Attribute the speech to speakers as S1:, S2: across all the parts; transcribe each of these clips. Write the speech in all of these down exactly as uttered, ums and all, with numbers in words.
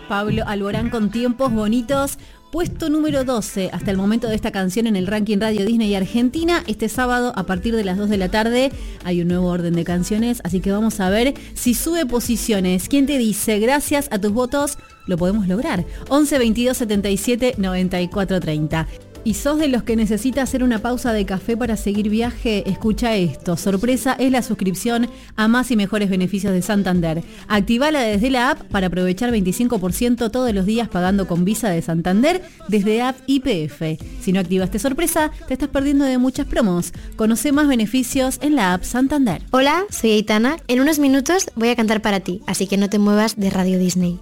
S1: Pablo Alborán con Tiempos Bonitos. Puesto número doce hasta el momento de esta canción en el ranking Radio Disney Argentina. Este sábado a partir de las dos de la tarde hay un nuevo orden de canciones, así que vamos a ver si sube posiciones. ¿Quién te dice? Gracias a tus votos lo podemos lograr. once veintidós setenta y siete noventa y cuatro treinta. ¿Y sos de los que necesita hacer una pausa de café para seguir viaje? Escucha esto. Sorpresa es la suscripción a más y mejores beneficios de Santander. Activala desde la app para aprovechar veinticinco por ciento todos los días pagando con Visa de Santander desde app Y P F. Si no activaste Sorpresa, te estás perdiendo de muchas promos. Conoce más beneficios en la app Santander.
S2: Hola, soy Aitana. En unos minutos voy a cantar para ti, así que no te muevas de Radio Disney.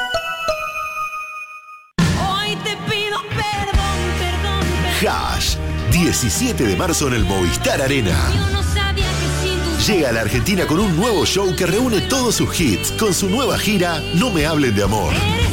S3: Hash, diecisiete de marzo en el Movistar Arena. Llega a la Argentina con un nuevo show que reúne todos sus hits con su nueva gira No me hablen de amor.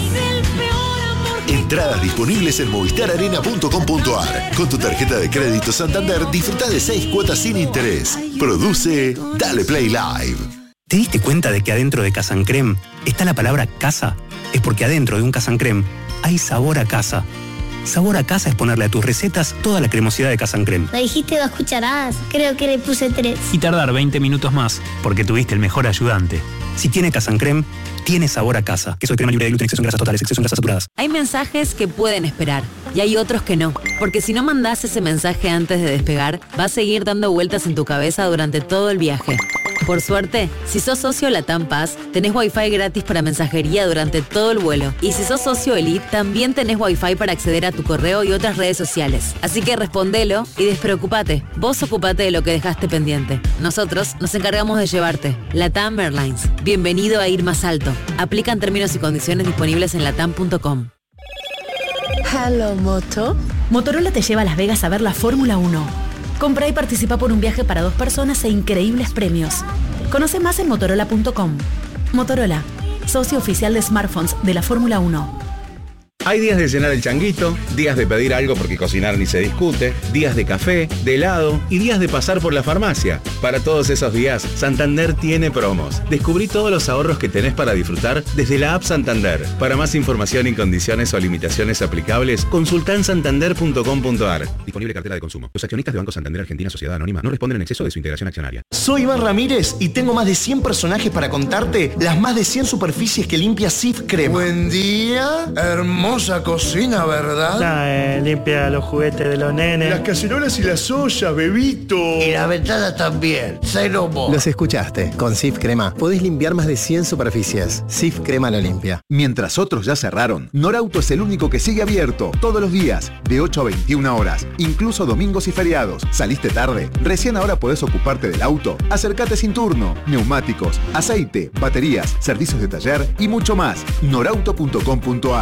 S3: Entradas disponibles en movistar arena punto com punto ar. Con tu tarjeta de crédito Santander disfruta de seis cuotas sin interés. Produce Dale Play Live.
S4: ¿Te diste cuenta de que adentro de Casan Creme está la palabra casa? Es porque adentro de un Casan Creme hay sabor a casa. Sabor a casa es ponerle a tus recetas toda la cremosidad de Casan Creme.
S5: Me dijiste dos cucharadas, creo que le puse tres.
S4: Y tardar veinte minutos más, porque tuviste el mejor ayudante. Si tiene Casan Creme, tiene sabor a casa. Queso de crema libre de gluten, exceso en grasas totales, exceso en grasas saturadas.
S6: Hay mensajes que pueden esperar y hay otros que no. Porque si no mandás ese mensaje antes de despegar, va a seguir dando vueltas en tu cabeza durante todo el viaje. Por suerte, si sos socio LATAM Pass, tenés Wi-Fi gratis para mensajería durante todo el vuelo. Y si sos socio Elite, también tenés Wi-Fi para acceder a tu correo y otras redes sociales. Así que respondelo y despreocupate. Vos ocupate de lo que dejaste pendiente. Nosotros nos encargamos de llevarte. LATAM Airlines. Bienvenido a ir más alto. Aplican términos y condiciones disponibles en latam punto com.
S7: Hello, Moto. Motorola te lleva a Las Vegas a ver la Fórmula uno. Compra y participa por un viaje para dos personas e increíbles premios. Conoce más en motorola punto com. Motorola, socio oficial de smartphones de la Fórmula uno.
S8: Hay días de llenar el changuito, días de pedir algo porque cocinar ni se discute, días de café, de helado y días de pasar por la farmacia. Para todos esos días, Santander tiene promos. Descubrí todos los ahorros que tenés para disfrutar desde la app Santander. Para más información y condiciones o limitaciones aplicables, consultá en santander punto com punto ar. Disponible cartera de consumo. Los accionistas de Banco Santander Argentina Sociedad Anónima no responden en exceso de su integración accionaria.
S9: Soy Iván Ramírez y tengo más de cien personajes para contarte las más de cien superficies que limpia Cif Crema.
S10: Buen día, hermosa cocina, ¿verdad?
S11: Nah, eh, limpia los juguetes de los nenes.
S10: Las cacerolas y las ollas, bebito.
S9: Y la ventana también. Cero mo.
S12: Los escuchaste. Con Cif Crema podés limpiar más de cien superficies. Cif Crema lo limpia.
S13: Mientras otros ya cerraron, Norauto es el único que sigue abierto todos los días, de ocho a veintiuna horas, incluso domingos y feriados. ¿Saliste tarde? Recién ahora podés ocuparte del auto. Acércate sin turno. Neumáticos, aceite, baterías, servicios de taller y mucho más. norauto punto com punto ar.